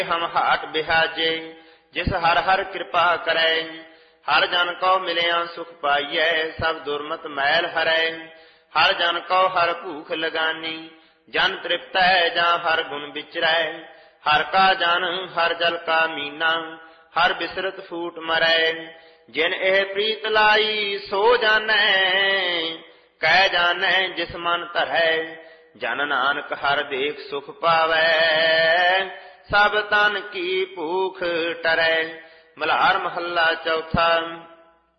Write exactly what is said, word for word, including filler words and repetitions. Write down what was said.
ਹਮ hot ਬਿਹਾਜੇ ਜਿਸ ਹਰ ਹਰ ਕਿਰਪਾ ਕਰੈ। ਹਰ ਜਨ ਕਉ ਮਿਲਿਆ ਸੁਖ ਪਾਈਐ ਸਭ ਦੁਰਮਤ ਮੈਲ ਹਰੈ। ਹਰ ਜਨ ਕਉ ਹਰ ਭੂਖ ਲਗਾਨੀ ਜਨ ਤ੍ਰਿਪਤੈ ਜਾਂ ਹਰ ਗੁਣ ਵਿਚਰੈ। ਹਰ ਕਾ ਜਨ ਹਰ ਜਲ ਕਾ ਮੀਨਾ ਹਰ ਬਿਸਰਤ ਫੂਟ ਮਰੈ। ਜਿਨ ਇਹ ਪ੍ਰੀਤ ਲਾਈ ਸੋ ਜਾਣੈ ਕਹਿ ਜਾਣੈ ਜਿਸ ਮਨ ਧਰੈ। ਜਨ ਨਾਨਕ ਹਰ ਦੇਖ ਸੁਖ ਪਾਵੈ ਸਭ ਤਨ ਕੀ ਭੂਖ ਟਰੈ। ਮਲਹਾਰ ਮਹੱਲਾ ਚੌਥਾ।